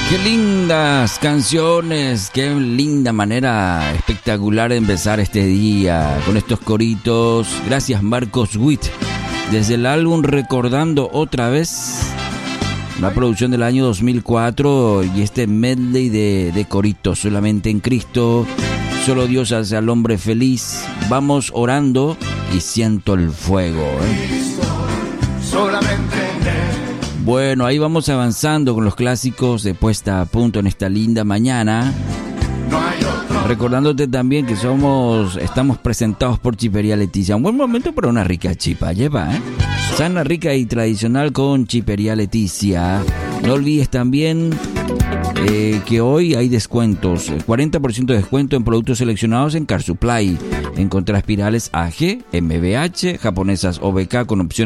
Qué lindas canciones, qué linda manera espectacular de empezar este día con estos coritos. Gracias Marcos Witt, desde el álbum Recordando Otra Vez, una producción del año 2004, y este medley de coritos. Solamente en Cristo, solo Dios hace al hombre feliz, vamos orando y siento el fuego, Solamente en él. Bueno, ahí vamos avanzando con los clásicos de puesta a punto en esta linda mañana. No hay otro. Recordándote también que estamos presentados por Chipería Leticia. Un buen momento para una rica chipa, lleva, sana, rica y tradicional con Chipería Leticia. No olvides también que hoy hay descuentos, 40% de descuento en productos seleccionados en Car Supply. Encontrá espirales AG, MBH, japonesas OBK con opción